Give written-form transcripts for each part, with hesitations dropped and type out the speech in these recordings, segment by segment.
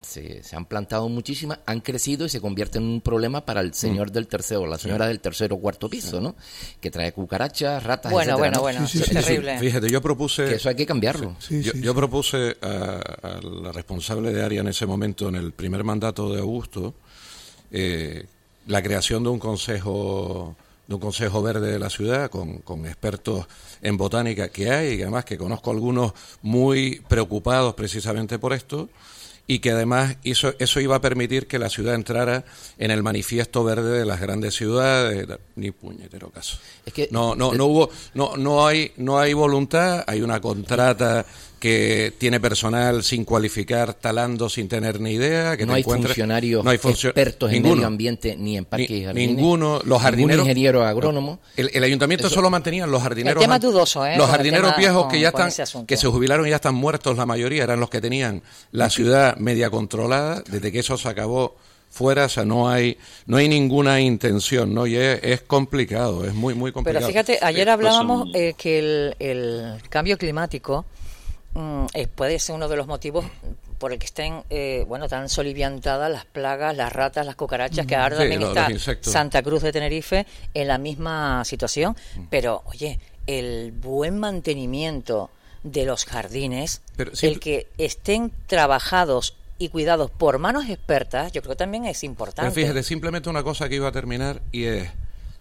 se han plantado muchísimas, han crecido y se convierten en un problema para el señor del tercero, la señora del tercer o cuarto piso, ¿no? Que trae cucarachas, ratas, etcétera, ¿no? Bueno, es terrible. Fíjate, yo propuse... Que eso hay que cambiarlo. Yo propuse a la responsable de área en ese momento, en el primer mandato de Augusto, la creación de un consejo verde de la ciudad con expertos en botánica que hay, y además que conozco algunos muy preocupados precisamente por esto, y que además eso iba a permitir que la ciudad entrara en el manifiesto verde de las grandes ciudades. Ni puñetero caso. Es que no hay voluntad, hay una contrata que tiene personal sin cualificar, talando sin tener ni idea, que no hay funcionarios expertos en medio ambiente ni en parques y jardines. Ninguno, los jardineros, ningún ingeniero agrónomo. El ayuntamiento solo mantenían los jardineros. El tema dudoso, los jardineros viejos que ya están, que se jubilaron y ya están muertos, la mayoría eran los que tenían la ciudad media controlada. Desde que eso se acabó fuera, o sea, no hay ninguna intención, ¿no? Y es complicado, es muy complicado. Pero fíjate, ayer hablábamos que el cambio climático puede ser uno de los motivos por el que estén tan soliviantadas las plagas, las ratas, las cucarachas, que ahora también está Santa Cruz de Tenerife en la misma situación. Pero, oye, el buen mantenimiento de los jardines, el que estén trabajados y cuidados por manos expertas, yo creo que también es importante. Pero fíjate, simplemente una cosa que iba a terminar, y es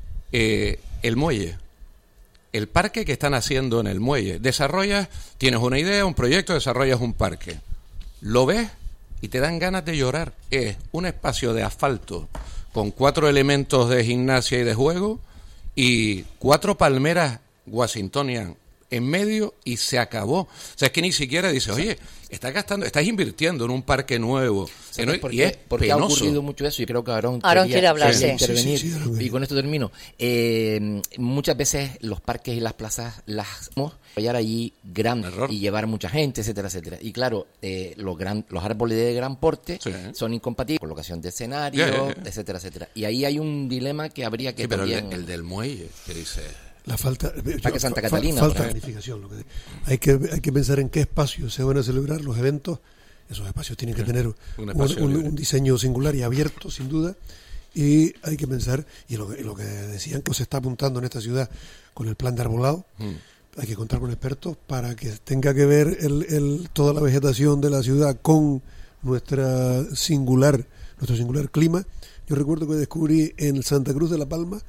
el muelle. El parque que están haciendo en el muelle. Tienes una idea, un proyecto, desarrollas un parque. Lo ves y te dan ganas de llorar. Es un espacio de asfalto con 4 elementos de gimnasia y de juego y 4 palmeras washingtonian en medio y se acabó. O sea, es que ni siquiera dices, oye, estás invirtiendo en un parque nuevo. Porque ha ocurrido mucho eso, y creo que Aarón quiere hablar, intervenir. Y con esto termino. Muchas veces los parques y las plazas las hallar allí grandes y llevar mucha gente, etcétera, etcétera. Y claro, los árboles de gran porte son incompatibles, colocación de escenario, etcétera, etcétera. Y ahí hay un dilema que habría que también... Pero el del muelle, que dice... La falta Santa Catalina, falta planificación. Hay que pensar en qué espacios se van a celebrar los eventos. Esos espacios tienen que tener un diseño singular y abierto, sin duda. Y hay que pensar, y lo que decían que se está apuntando en esta ciudad con el plan de arbolado, hay que contar con expertos para que tenga que ver toda la vegetación de la ciudad con nuestro singular clima. Yo recuerdo que descubrí en Santa Cruz de la Palma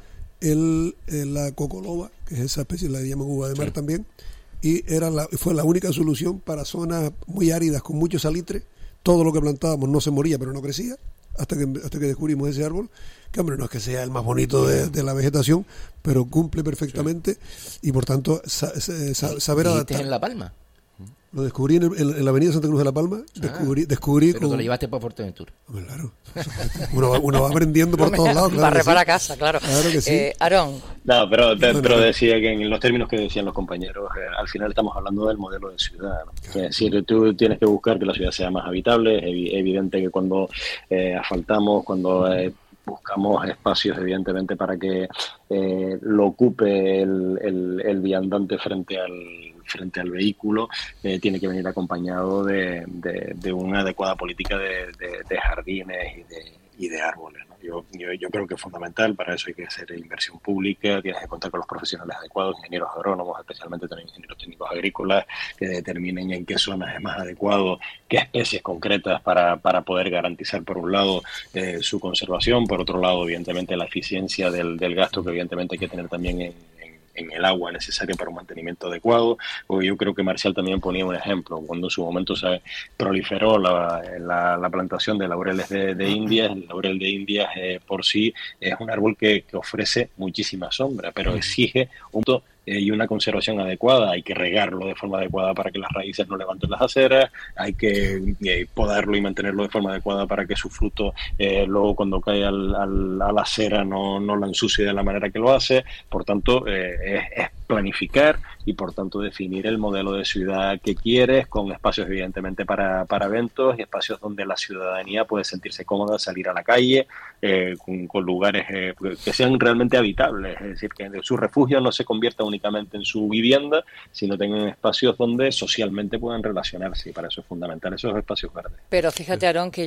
la cocoloba, que es esa especie, la llaman uva de mar también, y fue la única solución para zonas muy áridas con mucho salitre. Todo lo que plantábamos no se moría, pero no crecía, hasta que descubrimos ese árbol, que hombre, no es que sea el más bonito de la vegetación, pero cumple perfectamente, y por tanto saber adaptar. ¿En La Palma? Lo descubrí en la avenida Santa Cruz de la Palma. Descubrí pero te lo llevaste para Fuerteventura. Claro. Uno va aprendiendo por todos lados. Para repara casa, claro. Claro que sí. Aarón. No, pero decía que en los términos que decían los compañeros, al final estamos hablando del modelo de ciudad, ¿no? Claro. Es decir, tú tienes que buscar que la ciudad sea más habitable. Es evidente que cuando asfaltamos, cuando buscamos espacios, evidentemente, para que lo ocupe el viandante frente al vehículo, tiene que venir acompañado de una adecuada política de jardines y de árboles, ¿no? Yo creo que es fundamental. Para eso hay que hacer inversión pública, tienes que contar con los profesionales adecuados, ingenieros agrónomos, especialmente también ingenieros técnicos agrícolas, que determinen en qué zonas es más adecuado, qué especies concretas para poder garantizar, por un lado, su conservación, por otro lado, evidentemente, la eficiencia del gasto, que evidentemente hay que tener también en el agua necesaria para un mantenimiento adecuado. Porque yo creo que Marcial también ponía un ejemplo, cuando en su momento se proliferó la plantación de laureles de Indias. El laurel de Indias por sí es un árbol que ofrece muchísima sombra, pero exige y una conservación adecuada. Hay que regarlo de forma adecuada para que las raíces no levanten las aceras, hay que podarlo y mantenerlo de forma adecuada para que su fruto luego cuando cae a la acera no la ensucie de la manera que lo hace. Por tanto, es planificar y por tanto definir el modelo de ciudad que quieres, con espacios evidentemente para eventos y espacios donde la ciudadanía puede sentirse cómoda, salir a la calle, con lugares que sean realmente habitables, es decir, que su refugio no se convierta únicamente en su vivienda, sino tengan espacios donde socialmente puedan relacionarse, y para eso es fundamental esos espacios verdes. Pero fíjate, Aarón, que